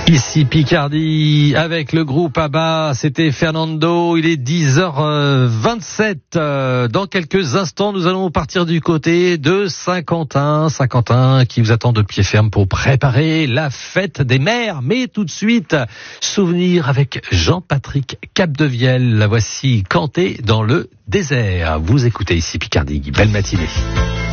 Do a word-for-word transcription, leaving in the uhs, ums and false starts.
Ici Picardie avec le groupe ABBA, c'était Fernando, il est dix heures vingt-sept. Dans quelques instants, nous allons partir du côté de Saint-Quentin. Saint-Quentin qui vous attend de pied ferme pour préparer la fête des mères. Mais tout de suite, souvenir avec Jean-Patrick Capdevielle. La voici Canter dans le désert. Vous écoutez ici Picardie, belle matinée.